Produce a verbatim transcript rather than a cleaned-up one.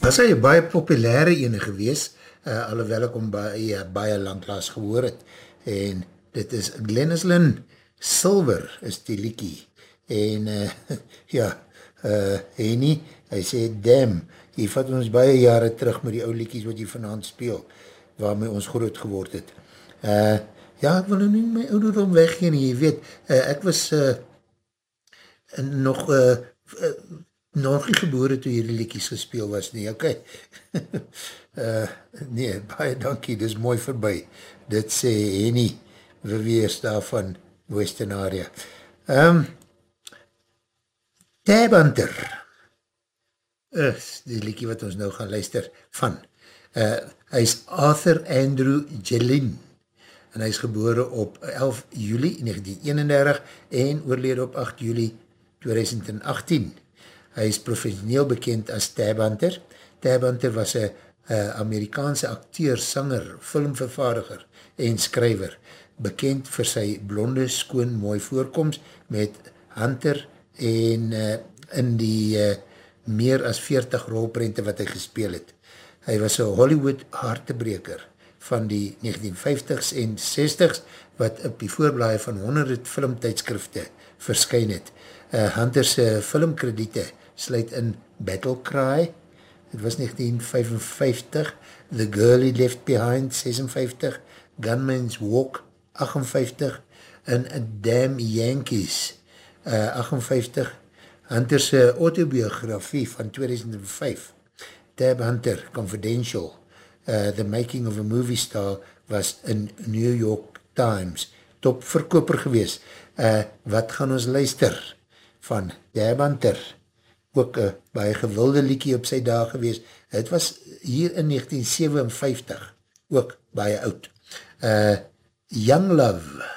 Was hy baie populaire ene gewees, uh, alhoewel ek om baie, baie langklaas gehoor het, en dit is Glennis Lynn Silver is die liekie, en uh, ja, uh, Henny, hy sê, damn, jy vat ons baie jare terug met die ou liekies wat jy vanavond speel, waarmee ons groot geword het. Uh, ja, ek wil nou nie my ouderdom weggeen, jy weet, uh, ek was uh, nog uh, uh, nog nie gebore toe hierdie liekies gespeel was nie, ok. uh, nee, baie dankie, dis mooi verby. Dit sê Henny, Verweers daarvan, Western Area. Um, Tab Hunter, is die liekie wat ons nou gaan luister, van, uh, hy is Arthur Andrew Jellin, en hy is gebore op elf juli negentien eenendertig, en oorlede op agt juli tweeduisend agttien. Hy is professioneel bekend as Tab Hunter. Tab Hunter was een Amerikaanse acteur, sanger, filmvervaardiger en skrywer, bekend vir sy blonde, skoon, mooi voorkomst met Hunter en uh, in die uh, meer as veertig rolprente wat hy gespeel het. Hy was een Hollywood hartebreker van die negentien vyftigs en sestigs wat op die voorblaai van honderd filmtydskrifte verskyn het. Uh, Hunter's uh, filmkrediete sluit in Battle Cry, het was negentien vyfenvyftig, The Girl He Left Behind, sesenvyftig, Gunman's Walk, achtenvyftig, en Damn Yankees, uh, achtenvyftig, Hunter's uh, autobiografie van tweeduisend vyf, Tab Hunter, Confidential, uh, The Making of a Movie Star, was in New York Times, top verkoper gewees. Uh, wat gaan ons luister van Tab Hunter? Ook een baie gewilde liekie op sy dag gewees. Het was hier in negentien sevenenvyftig, ook baie oud. Uh, Young Love.